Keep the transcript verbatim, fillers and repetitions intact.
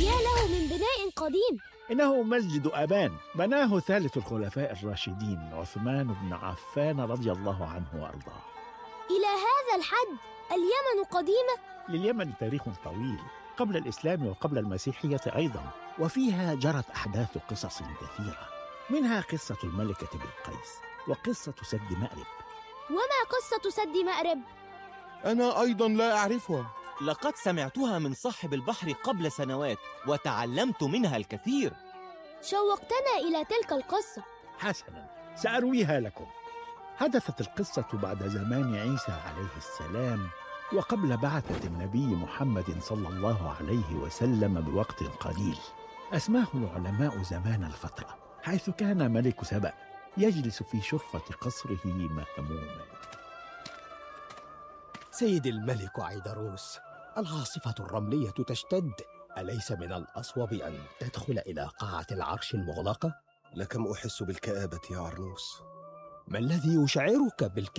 يا له من بناء قديم! إنه مسجد أبان، بناه ثالث الخلفاء الراشدين عثمان بن عفان رضي الله عنه وأرضاه. إلى هذا الحد اليمن قديمة؟ لليمن تاريخ طويل قبل الإسلام وقبل المسيحية أيضا، وفيها جرت أحداث قصص كثيرة، منها قصة الملكة بلقيس وقصة سد مأرب. وما قصة سد مأرب؟ أنا أيضا لا أعرفها. لقد سمعتها من صاحب البحر قبل سنوات وتعلمت منها الكثير. شوقتنا إلى تلك القصة. حسنا، سأرويها لكم. حدثت القصة بعد زمان عيسى عليه السلام وقبل بعثة النبي محمد صلى الله عليه وسلم بوقت قليل. أسماه العلماء زمان الفترة، حيث كان ملك سبأ يجلس في شرفة قصره مهموما. سيد الملك عيدروس، العاصفة الرملية تشتد، أليس من الأصوب أن تدخل إلى قاعة العرش المغلقة؟ لكم أحس بالكآبة يا عرنوس. ما الذي يشعرك بالكآبة؟